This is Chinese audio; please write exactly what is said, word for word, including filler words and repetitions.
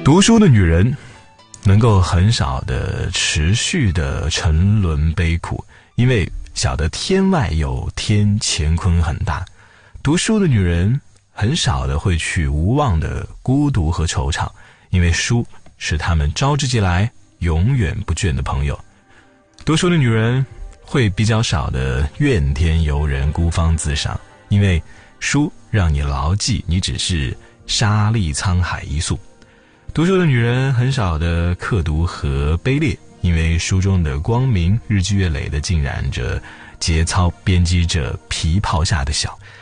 读书的女人能够很少的持续的沉沦悲苦，因为晓得天外有天，乾坤很大。读书的女人很少的会去无望的孤独和惆怅，因为书是她们招之即来永远不倦的朋友。读书的女人会比较少的怨天尤人孤芳自赏，因为书让你牢记你只是沙砾沧海一粟。读书的女人很少的刻毒和卑劣，因为书中的光明日积月累的浸染着节操，编织着皮袍下的小。